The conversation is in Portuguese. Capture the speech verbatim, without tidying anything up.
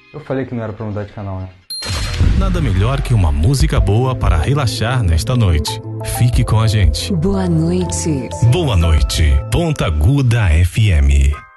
Eu falei que não era pra mudar de canal, né? Nada melhor que uma música boa para relaxar nesta noite. Fique com a gente. Boa noite. Boa noite, Ponta Aguda F M.